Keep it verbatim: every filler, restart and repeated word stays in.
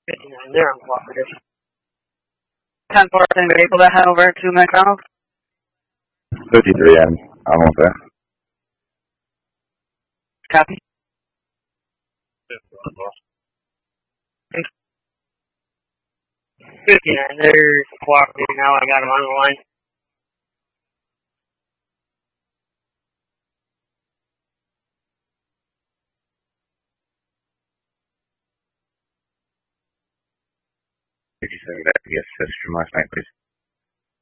fifty-nine, they're uncooperative. ten four, are you able to head over to McDonald's? fifty-three, I'm almost there. Copy. fifty-nine, they're cooperating now. I got them on the line. fifty-seven, that yes, assist from last night, please.